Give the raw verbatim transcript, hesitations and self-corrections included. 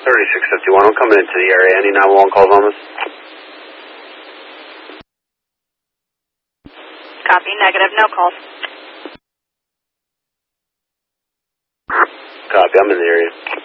thirty-six fifty-one, I'm coming into the area. Any nine one one calls on this? Copy, negative, no calls. Copy, I'm in the area.